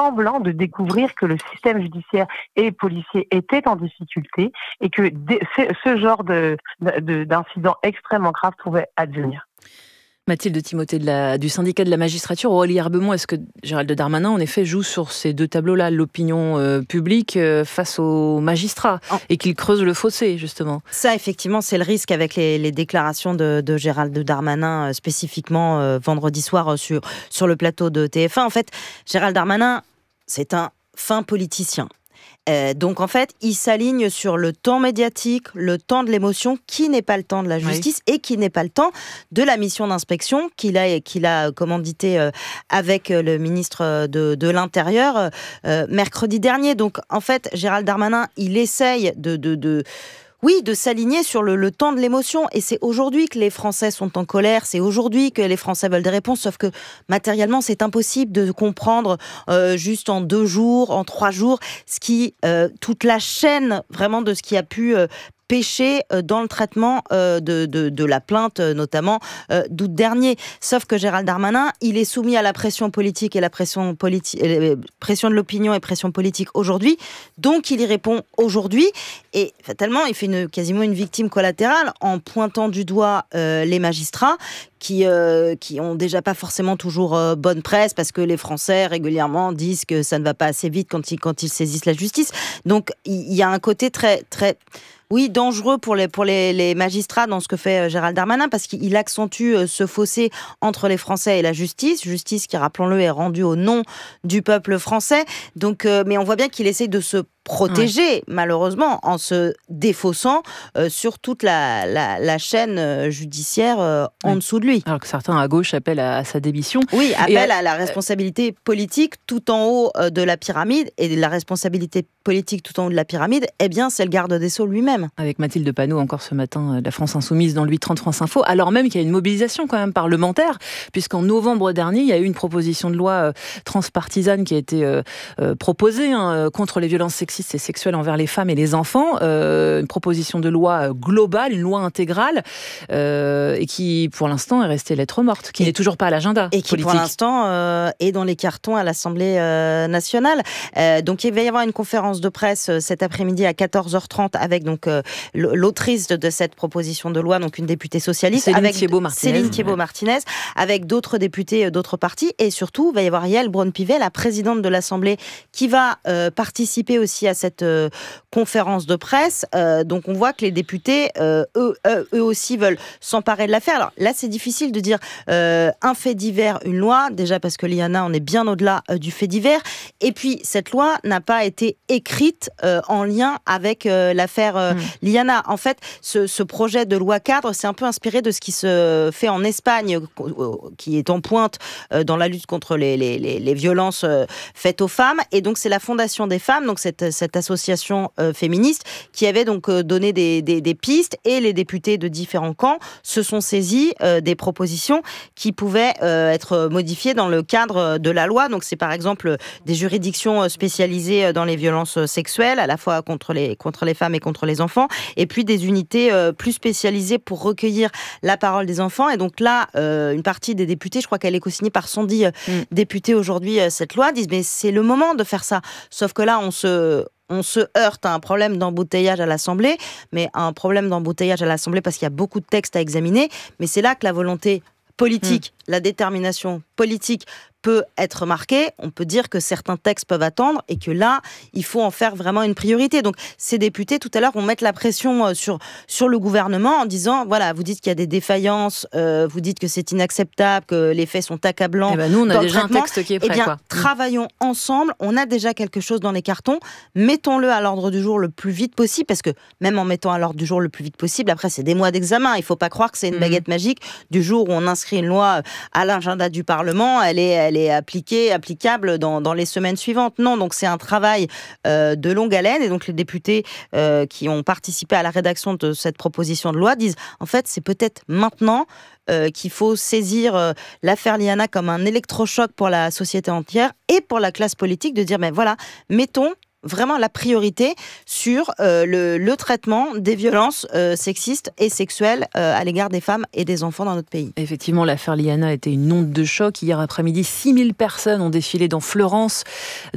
semblant de découvrir que le système judiciaire et policier étaient en difficulté et que ce genre d'incident extrêmement grave pouvait advenir. Mathilde Timothée du syndicat de la magistrature. Aurélie Herbemont, est-ce que Gérald Darmanin, en effet, joue sur ces deux tableaux-là, l'opinion publique face aux magistrats, et qu'il creuse le fossé, justement? Ça, effectivement, c'est le risque avec les déclarations de Gérald Darmanin, spécifiquement vendredi soir sur le plateau de TF1. En fait, Gérald Darmanin, c'est un fin politicien. Donc en fait, il s'aligne sur le temps médiatique, le temps de l'émotion, qui n'est pas le temps de la justice, et qui n'est pas le temps de la mission d'inspection qu'il a commandité avec le ministre de l'Intérieur mercredi dernier. Donc en fait, Gérald Darmanin, il essaye de s'aligner sur le temps de l'émotion. Et c'est aujourd'hui que les Français sont en colère, c'est aujourd'hui que les Français veulent des réponses, sauf que matériellement, c'est impossible de comprendre juste en 2 jours, en 3 jours, toute la chaîne vraiment de ce qui a pu péché dans le traitement de la plainte, notamment d'août dernier. Sauf que Gérald Darmanin, il est soumis à la pression politique et la pression de l'opinion et pression politique aujourd'hui. Donc, il y répond aujourd'hui. Et fatalement, il fait quasiment une victime collatérale en pointant du doigt les magistrats qui ont déjà pas forcément toujours bonne presse parce que les Français régulièrement disent que ça ne va pas assez vite quand ils saisissent la justice. Donc, il y a un côté très, très dangereux pour les magistrats dans ce que fait Gérald Darmanin, parce qu'il accentue ce fossé entre les Français et la justice qui, rappelons-le, est rendue au nom du peuple français. Donc, mais on voit bien qu'il essaie de se protéger, malheureusement, en se défaussant sur toute la chaîne judiciaire en dessous de lui. Alors que certains à gauche appellent à sa démission. Oui, appellent à la responsabilité politique tout en haut de la pyramide. Et la responsabilité politique tout en haut de la pyramide, eh bien, c'est le garde des Sceaux lui-même. Avec Mathilde Panot, encore ce matin, de la France Insoumise dans le 8-30 France Info, alors même qu'il y a une mobilisation quand même parlementaire, puisqu'en novembre dernier, il y a eu une proposition de loi transpartisane qui a été proposée contre les violences sexistes et sexuelles envers les femmes et les enfants, une proposition de loi globale, une loi intégrale, et qui, pour l'instant, est restée lettre morte, qui n'est toujours pas à l'agenda politique. Et qui, pour l'instant, est dans les cartons à l'Assemblée nationale. Donc, il va y avoir une conférence de presse cet après-midi à 14h30 avec donc l'autrice de cette proposition de loi, donc une députée socialiste, Céline Thiébaut-Martinez, avec d'autres députés d'autres partis, et surtout, il va y avoir Yaël Braun-Pivet, la présidente de l'Assemblée, qui va participer aussi à cette conférence de presse. Donc on voit que les députés, eux aussi, veulent s'emparer de l'affaire. Alors là, c'est difficile de dire un fait divers, une loi, déjà parce que l'IANA, on est bien au-delà du fait divers, et puis cette loi n'a pas été écrite en lien avec l'affaire l'IANA. En fait, ce projet de loi cadre s'est un peu inspiré de ce qui se fait en Espagne, qui est en pointe dans la lutte contre les violences faites aux femmes. Et donc, c'est la Fondation des femmes, donc cette association féministe, qui avait donc donné des pistes, et les députés de différents camps se sont saisis des propositions qui pouvaient être modifiées dans le cadre de la loi. Donc, c'est par exemple des juridictions spécialisées dans les violences sexuelles, à la fois contre les femmes et contre les enfants, et puis des unités plus spécialisées pour recueillir la parole des enfants. Et donc là, une partie des députés, je crois qu'elle est co-signée par 110 députés aujourd'hui, cette loi, disent mais c'est le moment de faire ça. Sauf que là, on se heurte à un problème d'embouteillage à l'Assemblée, mais un problème d'embouteillage à l'Assemblée parce qu'il y a beaucoup de textes à examiner, mais c'est là que la volonté politique, la détermination politique peut être marquée. On peut dire que certains textes peuvent attendre et que là, il faut en faire vraiment une priorité. Donc, ces députés, tout à l'heure, vont mettre la pression sur le gouvernement en disant, voilà, vous dites qu'il y a des défaillances, vous dites que c'est inacceptable, que les faits sont accablants. Nous, on a déjà un texte qui est prêt. Travaillons ensemble. On a déjà quelque chose dans les cartons. Mettons-le à l'ordre du jour le plus vite possible, parce que même en mettant à l'ordre du jour le plus vite possible, après, c'est des mois d'examen. Il ne faut pas croire que c'est une baguette magique. Du jour où on inscrit une loi à l'agenda du Parlement, elle est applicable dans les semaines suivantes. Non, donc c'est un travail de longue haleine, et donc les députés qui ont participé à la rédaction de cette proposition de loi disent, en fait, c'est peut-être maintenant qu'il faut saisir l'affaire Liana comme un électrochoc pour la société entière et pour la classe politique, de dire, mais voilà, mettons vraiment la priorité sur le traitement des violences sexistes et sexuelles à l'égard des femmes et des enfants dans notre pays. Effectivement, l'affaire Liana était une onde de choc. Hier après-midi, 6000 personnes ont défilé dans Fleurance